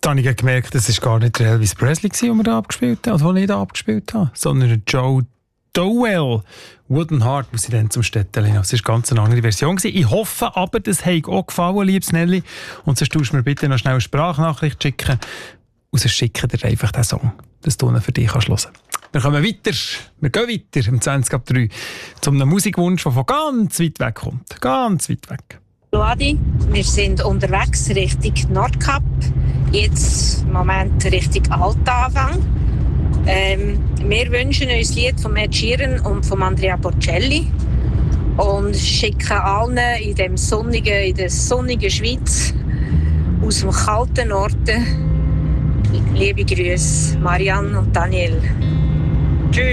habe ich gemerkt, das war gar nicht der Elvis Presley, den wir da abgespielt haben, oder den ich da abgespielt habe, sondern Joe Dowell. Wooden Heart muss ich dann zum Städtchen. Das war ganz eine andere Version. Ich hoffe aber, das hat auch gefallen, liebes Nelly. Und sonst tust du mir bitte noch schnell eine Sprachnachricht schicken. Und sonst schicken dir einfach den Song, dass du ihn für dich hören kannst. Wir kommen weiter. Wir gehen weiter um 20:03 zu einem Musikwunsch, der von ganz weit weg kommt. Ganz weit weg. Hallo Adi, wir sind unterwegs Richtung Nordkap. Jetzt im Moment Richtung Altanfang. Wir wünschen uns ein Lied von Ed Sheeran und von Andrea Bocelli und schicken allen in der sonnigen Schweiz aus dem kalten Norden liebe Grüße, Marianne und Daniel.